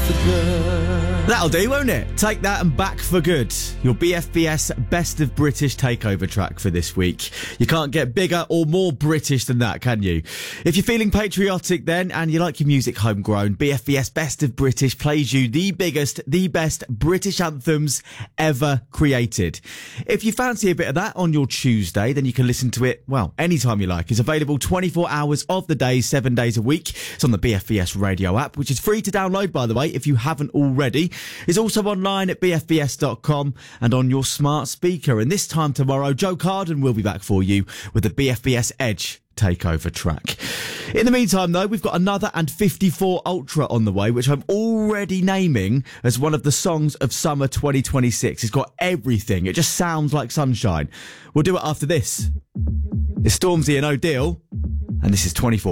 That'll do, won't it? Take that and Back for Good. Your BFBS Best of British Takeover track for this week. You can't get bigger or more British than that, can you? If you're feeling patriotic then, and you like your music homegrown, BFBS Best of British plays you the biggest, the best British anthems ever created. If you fancy a bit of that on your Tuesday, then you can listen to it, well, anytime you like. It's available 24 hours of the day, 7 days a week. It's on the BFBS radio app, which is free to download, by the way, if you haven't already. It's also online at bfbs.com and on your smart speaker. And this time tomorrow, Joe Carden will be back for you with the BFBS Edge takeover track. In the meantime, though, we've got another and 54 Ultra on the way, which I'm already naming as one of the songs of summer 2026. It's got everything. It just sounds like sunshine. We'll do it after this. It's Stormzy and O'Deal, and this is 24.